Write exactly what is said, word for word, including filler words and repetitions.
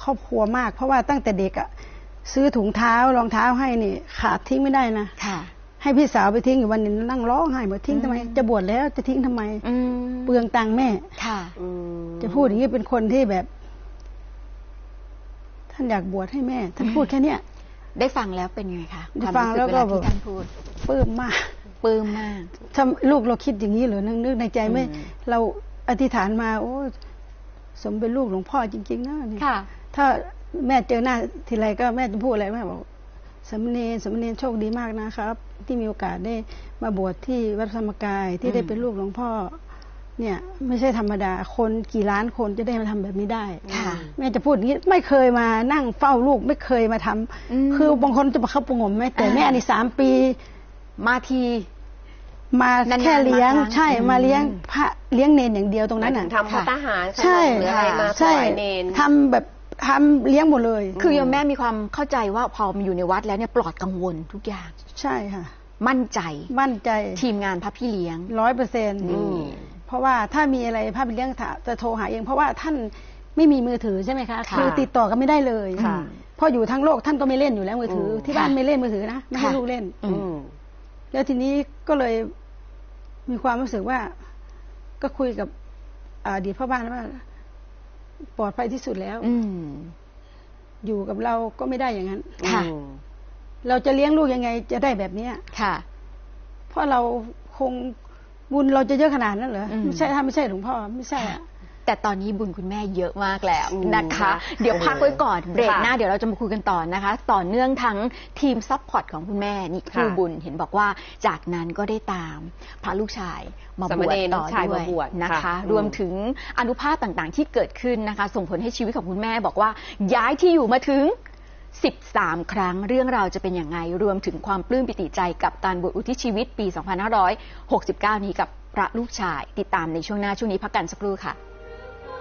รอบครัวมากเพราะว่าตั้งแต่เด็กอ่ะซื้อถุงเท้ารองเท้าให้นี่ขาดทิ้งไม่ได้นะค่ะให้พี่สาวไปทิ้งอยู่วันนึงนั่งร้องไห้บอกทิ้งทำไมจะบวชแล้วจะทิ้งทำไมเปลืองตังค์แม่ค่ะจะพูดอย่างนี้เป็นคนที่แบบท่านอยากบวชให้แม่ท่านพูดแค่เนี้ยได้ฟังแล้วเป็นไงคะได้ฟังแล้วก็แบบท่านพูดปลื้มมากปลื้มมากถ้าลูกเราคิดอย่างนี้เหรอนึกในใจไม่เราอธิษฐานมาโอ้สมเป็นลูกหลวงพ่อจริงๆนะนี่ถ้าแม่เจอหน้าทีไรก็แม่จะพูดอะไรแม่บอกสมณีสมณีโชคดีมากนะครับที่มีโอกาสได้มาบวชที่วัดธรรมกายที่ได้เป็นลูกหลวงพ่อเนี่ยไม่ใช่ธรรมดาคนกี่ล้านคนจะได้มาทำแบบนี้ได้แม่จะพูดอย่างนี้ไม่เคยมานั่งเฝ้าลูกไม่เคยมาทำคือบางคนจะมาเข้าประงมไหมแต่แม่นี่สามปีมาทีมาแค่เลี้ยงใช่มาเลี้ยงพระเลี้ยงเนนอย่างเดียวตรงนั้นน่ะทำพระทหารใช่หรืออะไรมาถวายเนนทำแบบทำเลี้ยงหมดเลยคือโยมแม่มีความเข้าใจว่าพอมาอยู่ในวัดแล้วเนี่ยปลอดกังวลทุกอย่างใช่ค่ะมั่นใจมั่นใจทีมงานพระพี่เลี้ยงร้อยเปอร์เซ็นต์เพราะว่าถ้ามีอะไรพระพี่เลี้ยงจะโทรหาเองเพราะว่าท่านไม่มีมือถือใช่ไหมคะคือติดต่อกันไม่ได้เลยพออยู่ทั้งโลกท่านก็ไม่เล่นอยู่แล้วมือถือที่บ้านไม่เล่นมือถือนะไม่ให้ลูกเล่นแล้วทีนี้ก็เลยมีความรู้สึกว่าก็คุยกับอดีตพ่อบ้านว่าปลอดภัยที่สุดแล้วอยู่กับเราก็ไม่ได้อย่างนั้นเราจะเลี้ยงลูกยังไงจะได้แบบนี้ค่ะเพราะเราคงบุญเราจะเยอะขนาดนั้นเหรอไม่ใช่ถ้าไม่ใช่หลวงพ่อไม่ใช่แต่ตอนนี้บุญคุณแม่เยอะมากแล้วนะคะเดี๋ยวพักไว้ก่อนเบรกหน้าเดี๋ยวเราจะมาคุยกันต่อนะคะต่อเนื่องทั้งทีมซัพพอร์ตของคุณแม่นี่ครูบุญเห็นบอกว่าจากนั้นก็ได้ตามพระลูกชายมาบวชต่อด้วยนะคะรวมถึงอนุภาพต่างๆที่เกิดขึ้นนะคะส่งผลให้ชีวิตของคุณแม่บอกว่าย้ายที่อยู่มาถึงสิบสามครั้งเรื่องราวจะเป็นอย่างไรรวมถึงความปลื้มปิติใจกับการบวชอุทิศชีวิตปีสองพันห้าร้อยหกสิบเก้านี้กับพระลูกชายติดตามในช่วงหน้าช่วงนี้พักกันสักครู่ค่ะ